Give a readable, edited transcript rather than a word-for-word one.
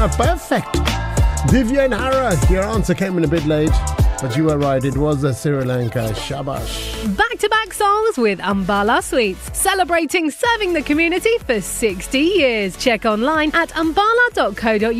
Perfect. Divya and Hara, your answer came in a bit late, but you were right. It was a Sri Lanka. Shabash. Back-to-back songs with Ambala Sweets, celebrating serving the community for 60 years. Check online at ambala.co.uk.